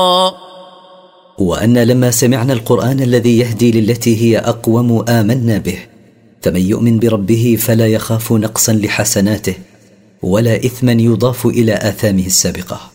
وأن لما سمعنا القرآن الذي يهدي للتي هي أقوم آمنا به، فمن يؤمن بربه فلا يخاف نقصا لحسناته ولا إثما يضاف إلى آثامه السابقة.